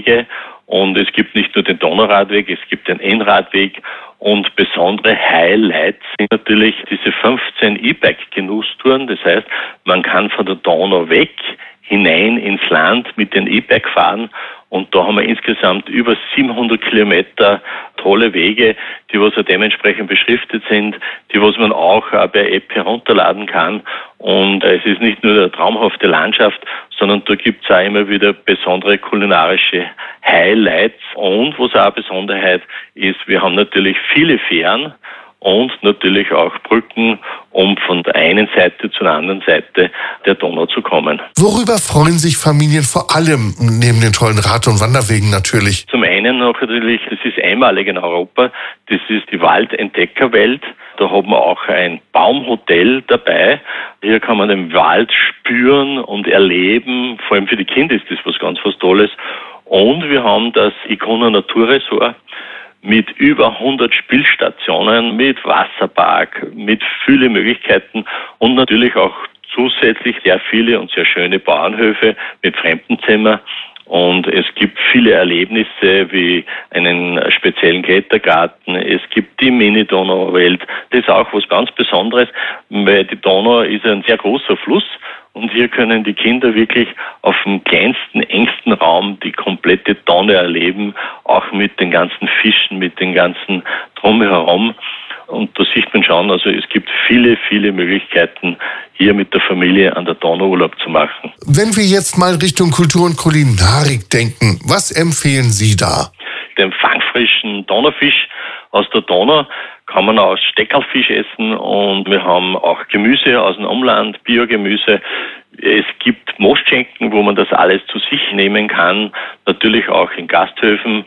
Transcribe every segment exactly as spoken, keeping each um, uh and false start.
Wege. Und es gibt nicht nur den Donauradweg, es gibt den N-Radweg. Und besondere Highlights sind natürlich diese fünfzehn E-Bike-Genusstouren. Das heißt, man kann von der Donau weg hinein ins Land mit den E-Bike fahren. Und da haben wir insgesamt über siebenhundert Kilometer tolle Wege, die was ja dementsprechend beschriftet sind, die was man auch per App herunterladen kann. Und es ist nicht nur eine traumhafte Landschaft, sondern da gibt es auch immer wieder besondere kulinarische Highlights. Und was auch eine Besonderheit ist, wir haben natürlich viele Fähren und natürlich auch Brücken, um von der einen Seite zur anderen Seite der Donau zu kommen. Worüber freuen sich Familien vor allem, neben den tollen Rad- und Wanderwegen natürlich? Zum einen noch natürlich, das ist einmalig in Europa, das ist die Waldentdeckerwelt. Da haben wir auch ein Baumhotel dabei. Hier kann man den Wald spüren und erleben. Vor allem für die Kinder ist das was ganz was Tolles. Und wir haben das Icona Naturresort mit über hundert Spielstationen, mit Wasserpark, mit vielen Möglichkeiten und natürlich auch zusätzlich sehr viele und sehr schöne Bauernhöfe mit Fremdenzimmer. Und es gibt viele Erlebnisse wie einen speziellen Klettergarten. Es gibt die Mini-Donauwelt. Das ist auch was ganz Besonderes, weil die Donau ist ein sehr großer Fluss. Und hier können die Kinder wirklich auf dem kleinsten, engsten Raum die komplette Donau erleben, auch mit den ganzen Fischen, mit den ganzen Drumherum. Und da sieht man schon, also es gibt viele, viele Möglichkeiten, hier mit der Familie an der Donau Urlaub zu machen. Wenn wir jetzt mal Richtung Kultur und Kulinarik denken, was empfehlen Sie da? Den fangfrischen Donaufisch aus der Donau kann man auch Steckerlfisch essen und wir haben auch Gemüse aus dem Umland, Biogemüse. Es gibt Mostschenken, wo man das alles zu sich nehmen kann, natürlich auch in Gasthöfen.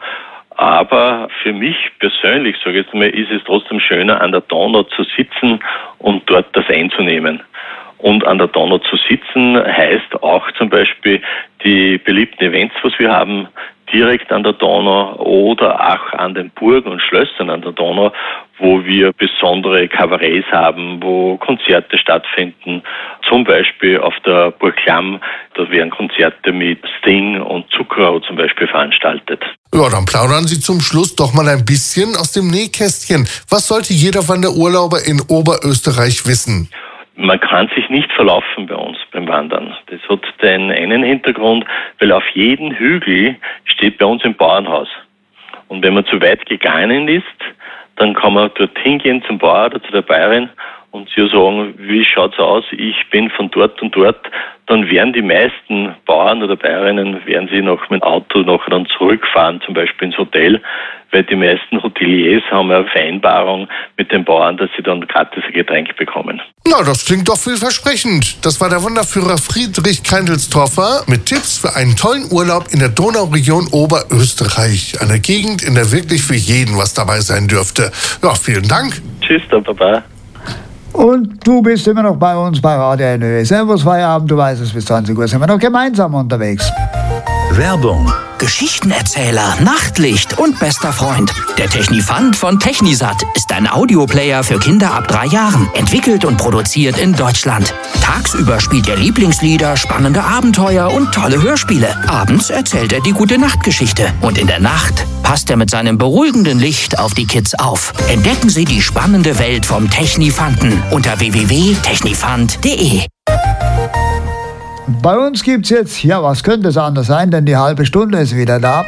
Aber für mich persönlich, sage ich jetzt mal, ist es trotzdem schöner, an der Donau zu sitzen und dort das einzunehmen. Und an der Donau zu sitzen heißt auch zum Beispiel die beliebten Events, was wir haben, direkt an der Donau oder auch an den Burgen und Schlössern an der Donau, wo wir besondere Kabarets haben, wo Konzerte stattfinden. Zum Beispiel auf der Burg Klamm, da werden Konzerte mit Sting und Zuckerau zum Beispiel veranstaltet. Ja, dann plaudern Sie zum Schluss doch mal ein bisschen aus dem Nähkästchen. Was sollte jeder Wanderurlauber in Oberösterreich wissen? Man kann sich nicht verlaufen bei uns beim Wandern. Das hat den einen Hintergrund, weil auf jedem Hügel steht bei uns ein Bauernhaus. Und wenn man zu weit gegangen ist, dann kann man dorthin gehen zum Bauer oder zu der Bäuerin und sie sagen, wie schaut's aus, ich bin von dort und dort. Dann werden die meisten Bauern oder Bäuerinnen, werden sie noch mit dem Auto noch dann zurückfahren, zum Beispiel ins Hotel, weil die meisten Hoteliers haben eine Vereinbarung mit den Bauern, dass sie dann gratis ein Getränk bekommen. Na, das klingt doch vielversprechend. Das war der Wanderführer Friedrich Keindl-Stroffer mit Tipps für einen tollen Urlaub in der Donauregion Oberösterreich. Eine Gegend, in der wirklich für jeden was dabei sein dürfte. Ja, vielen Dank. Tschüss, dann Baba. Und du bist immer noch bei uns bei Radio N Ö. Servus, Feierabend, du weißt es, bis zwanzig Uhr sind wir noch gemeinsam unterwegs. Werbung. Geschichtenerzähler, Nachtlicht und bester Freund. Der Technifant von Technisat ist ein Audioplayer für Kinder ab drei Jahren. Entwickelt und produziert in Deutschland. Tagsüber spielt er Lieblingslieder, spannende Abenteuer und tolle Hörspiele. Abends erzählt er die Gute-Nacht-Geschichte. Und in der Nacht passt er mit seinem beruhigenden Licht auf die Kids auf. Entdecken Sie die spannende Welt vom Technifanten unter w w w punkt technifant punkt d e. Bei uns gibt's jetzt, ja, was könnte es anders sein, denn die halbe Stunde ist wieder da.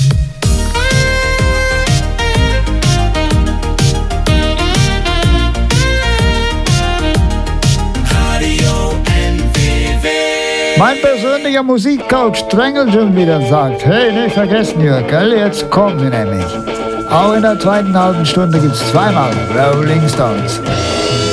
Mein persönlicher Musikcoach drängelt schon wieder und sagt, hey, nicht vergessen, Jörg, gell? Jetzt kommen sie nämlich. Auch in der zweiten halben Stunde gibt's zweimal Rolling Stones.